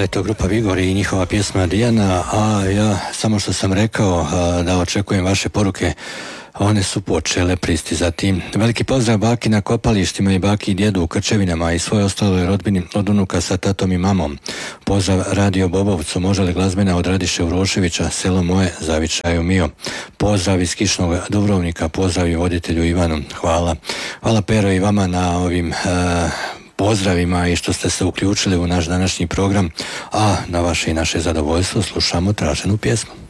bila je to grupa Vigor i njihova pjesma Dijana, a ja samo što sam rekao da očekujem vaše poruke, one su počele pristizati. Veliki pozdrav baki na kopalištima i baki i djedu u Krčevinama i svoj ostaloj rodbini od unuka sa tatom i mamom. Pozdrav Radio Bobovcu, može li glazbena od Radiše Uroševića, selo moje, zavičaju mio. Pozdrav iz Kišnog Dubrovnika, pozdrav i voditelju Ivanu. Hvala. Hvala Pero i vama na ovim pozdravima i što ste se uključili u naš današnji program, a na vaše i naše zadovoljstvo slušamo traženu pjesmu.